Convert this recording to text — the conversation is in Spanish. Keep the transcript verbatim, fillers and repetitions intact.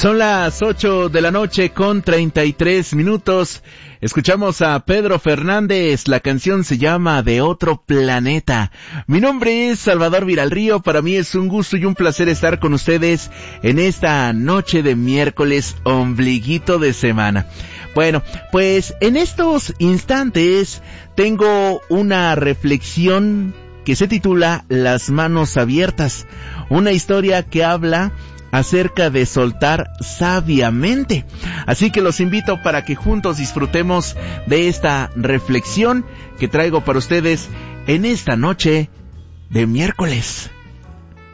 Son las ocho de la noche con treinta y tres minutos. Escuchamos a Pedro Fernández. La canción se llama De Otro Planeta. Mi nombre es Salvador Viralrío. Para mí es un gusto y un placer estar con ustedes en esta noche de miércoles, ombliguito de semana. Bueno, pues en estos instantes tengo una reflexión que se titula Las manos abiertas. Una historia que habla acerca de soltar sabiamente. Así que los invito para que juntos disfrutemos de esta reflexión que traigo para ustedes en esta noche de miércoles.